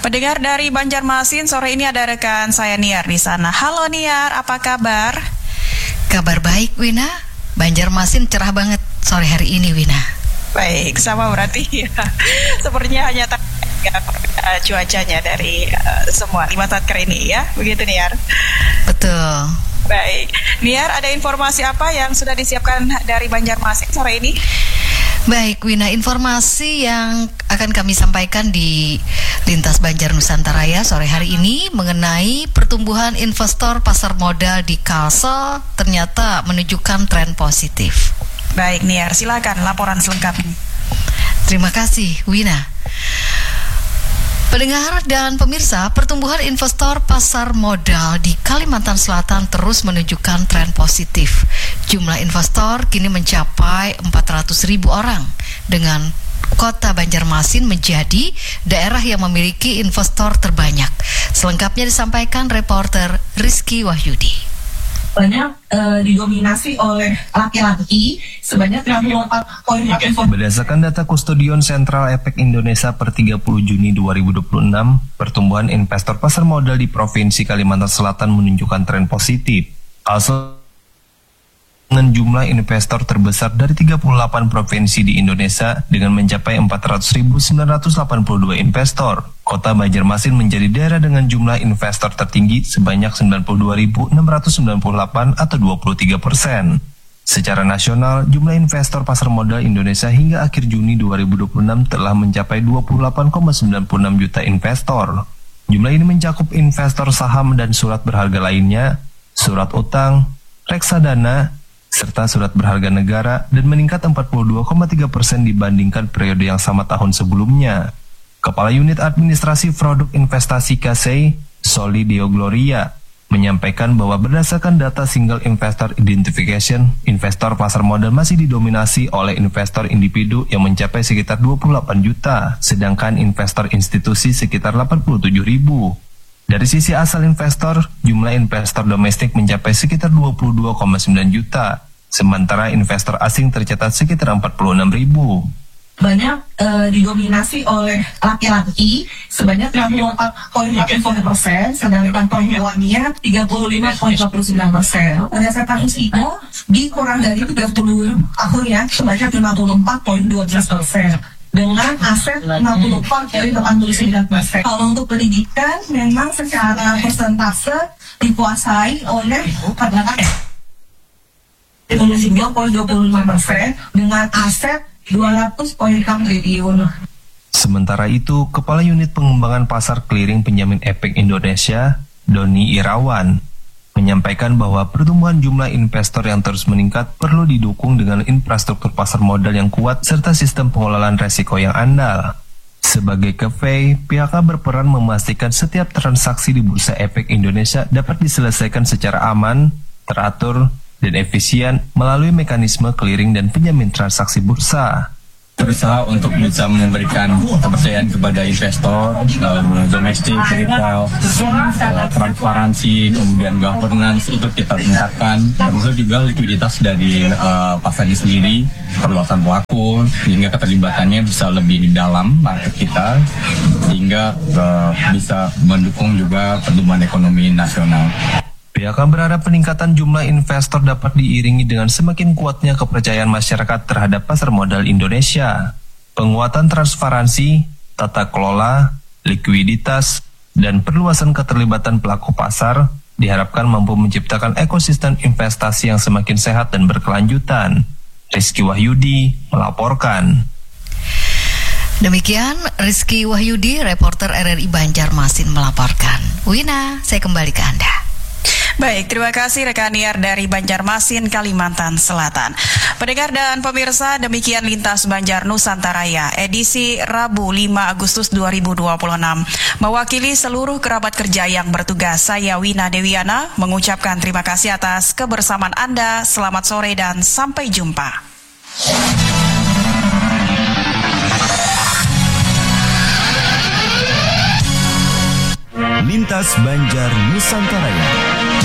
Pendengar dari Banjarmasin, sore ini ada rekan saya Niar di sana. Halo Niar, apa kabar? Kabar baik, Wina. Banjarmasin cerah banget sore hari ini, Wina. Baik, sama berarti ya. Sepertinya hanya cuacanya dari semua 5 Satker ini ya. Begitu Niar. Betul. Baik, Niar, ada informasi apa yang sudah disiapkan dari Banjarmasin sore ini? Baik, Wina, informasi yang akan kami sampaikan di Lintas Banjar Nusantara sore hari ini mengenai pertumbuhan investor pasar modal di Kalsel ternyata menunjukkan tren positif. Baik, Niar, silakan laporan selengkapnya. Terima kasih, Wina. Pendengar dan pemirsa, pertumbuhan investor pasar modal di Kalimantan Selatan terus menunjukkan tren positif. Jumlah investor kini mencapai 400.000 orang, dengan kota Banjarmasin menjadi daerah yang memiliki investor terbanyak. Selengkapnya disampaikan reporter Rizky Wahyudi. Banyak didominasi oleh laki-laki sebanyak 34,4%. Berdasarkan data Kustodion Sentral Efek Indonesia per 30 Juni 2026, pertumbuhan investor pasar modal di Provinsi Kalimantan Selatan menunjukkan tren positif. Kalsel dengan jumlah investor terbesar dari 38 provinsi di Indonesia dengan mencapai 400.982 investor. Kota Banjarmasin menjadi daerah dengan jumlah investor tertinggi sebanyak 92.698 atau 23%. Secara nasional, jumlah investor pasar modal Indonesia hingga akhir Juni 2026 telah mencapai 28,96 juta investor. Jumlah ini mencakup investor saham dan surat berharga lainnya, surat utang, reksadana, serta surat berharga negara, dan meningkat 42,3% dibandingkan periode yang sama tahun sebelumnya. Kepala Unit Administrasi Produk Investasi KASEI, Soli Deo Gloria, menyampaikan bahwa berdasarkan data Single Investor Identification, investor pasar modal masih didominasi oleh investor individu yang mencapai sekitar 28 juta, sedangkan investor institusi sekitar 87.000. Dari sisi asal investor, jumlah investor domestik mencapai sekitar 22,9 juta, sementara investor asing tercatat sekitar 46.000. Banyak didominasi oleh laki-laki sebanyak 34,4%, sedangkan perempuannya 35,49%. Berdasarkan usia dikurang dari 30 tahun sebanyak 54,12%. Dengan aset 64,89%. Kalau untuk pendidikan, memang secara persentase dikuasai oleh perdagangan 29,25% dengan aset 200,6 triliun. Sementara itu, Kepala Unit Pengembangan Pasar Clearing Penjamin Efek Indonesia, Doni Irawan, menyampaikan bahwa pertumbuhan jumlah investor yang terus meningkat perlu didukung dengan infrastruktur pasar modal yang kuat serta sistem pengelolaan resiko yang andal. Sebagai KFEI, pihaknya berperan memastikan setiap transaksi di Bursa Efek Indonesia dapat diselesaikan secara aman, teratur, dan efisien melalui mekanisme clearing dan penjamin transaksi bursa. Berusaha untuk bisa memberikan kepercayaan kepada investor, domestik, retail, transparansi, kemudian governance itu kita tingkatkan, termasuk juga likuiditas dari pasarnya sendiri, perluasan pelaku, sehingga keterlibatannya bisa lebih dalam market kita, sehingga bisa mendukung juga pertumbuhan ekonomi nasional. Pihaknya berharap peningkatan jumlah investor dapat diiringi dengan semakin kuatnya kepercayaan masyarakat terhadap pasar modal Indonesia. Penguatan transparansi, tata kelola, likuiditas, dan perluasan keterlibatan pelaku pasar diharapkan mampu menciptakan ekosistem investasi yang semakin sehat dan berkelanjutan. Rizky Wahyudi melaporkan. Demikian Rizky Wahyudi, reporter RRI Banjarmasin melaporkan. Wina, saya kembali ke Anda. Baik, terima kasih rekan Niar dari Banjarmasin, Kalimantan Selatan. Pendengar dan pemirsa, demikian Lintas Banjar Nusantara edisi Rabu 5 Agustus 2026. Mewakili seluruh kerabat kerja yang bertugas, saya Wina Dewiana mengucapkan terima kasih atas kebersamaan Anda. Selamat sore dan sampai jumpa. Lintas Banjar Nusantara.